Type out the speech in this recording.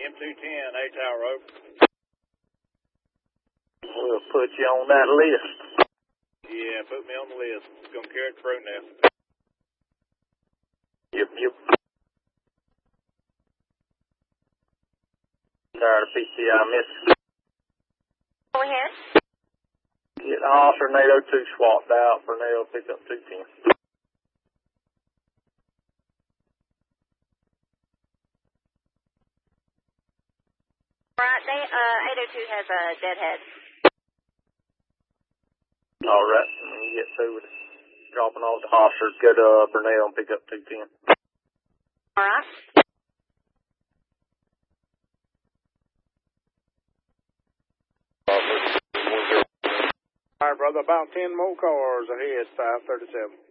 M210, A-Tower, over. We'll put you on that list. Yeah, put me on the list. Gonna carry it through now. Yep. Tired of PCI missing. Over here. Get Officer NATO 2 swapped out for NATO pickup 210. Right, 802 has a deadhead. All right, when you get through with dropping off the officers, go to Burnell and pick up 210. All right. All right, brother, about 10 more cars ahead, 537.